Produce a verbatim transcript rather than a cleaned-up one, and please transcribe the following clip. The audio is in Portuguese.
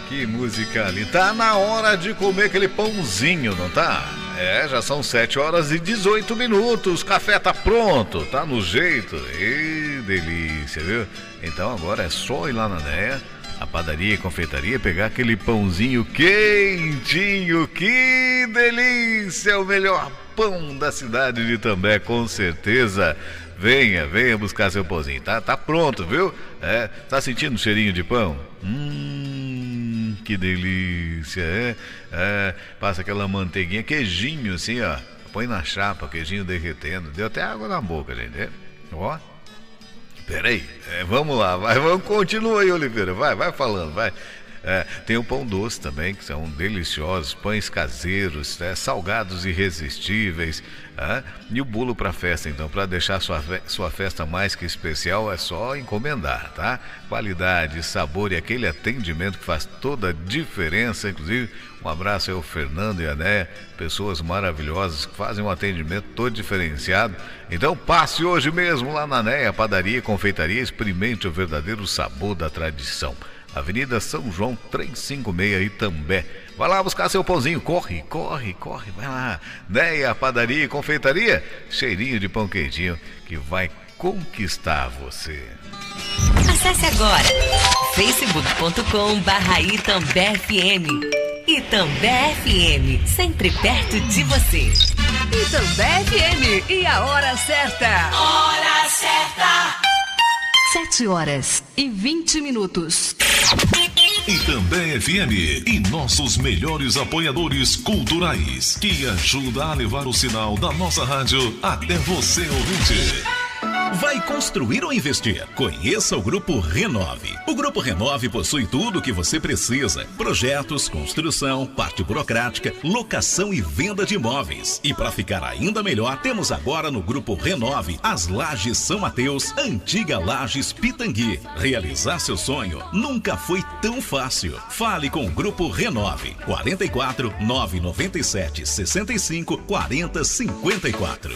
que música ali. Tá na hora de comer aquele pãozinho, não tá? É, já são sete horas e dezoito minutos. Café tá pronto, tá no jeito. Ê, delícia, viu? Então agora é só ir lá na Neia, a padaria e confeitaria, pegar aquele pãozinho quentinho. Que delícia! O melhor pão da cidade de Itambé, com certeza. Venha, venha buscar seu pãozinho. Tá, tá pronto, viu? É, tá sentindo o cheirinho de pão? Hum, que delícia, é? É, passa aquela manteiguinha, queijinho assim, ó. Põe na chapa, queijinho derretendo. Deu até água na boca, gente. É? Ó. Peraí, é, vamos lá, vai, vamos, continua aí, Oliveira. Vai, vai falando, vai. É, tem o pão doce também, que são deliciosos, pães caseiros, né, salgados irresistíveis, é, e o bolo para festa. Então, para deixar sua, sua festa mais que especial, é só encomendar, tá? Qualidade, sabor e aquele atendimento que faz toda a diferença. Inclusive, um abraço aí ao Fernando e a Néia, pessoas maravilhosas que fazem um atendimento todo diferenciado. Então passe hoje mesmo lá na Néia, padaria e confeitaria, experimente o verdadeiro sabor da tradição. Avenida São João trezentos e cinquenta e seis, Itambé. Vai lá buscar seu pãozinho, corre, corre, corre, vai lá. Néia, padaria e confeitaria, cheirinho de pão quentinho que vai conquistar você. Acesse agora facebook ponto com barra Itambé F M. Itambé F M, sempre perto de você. Itambé F M, e a hora certa. Hora certa. Sete horas e vinte minutos. Itambé F M e nossos melhores apoiadores culturais, que ajuda a levar o sinal da nossa rádio até você, ouvinte. Vai construir ou investir? Conheça o Grupo Renove. O Grupo Renove possui tudo o que você precisa: projetos, construção, parte burocrática, locação e venda de imóveis. E para ficar ainda melhor, temos agora no Grupo Renove as Lajes São Mateus, antiga Lajes Pitangui. Realizar seu sonho nunca foi tão fácil. Fale com o Grupo Renove. quarenta e quatro, nove noventa e sete, sessenta e cinco, quarenta, cinquenta e quatro.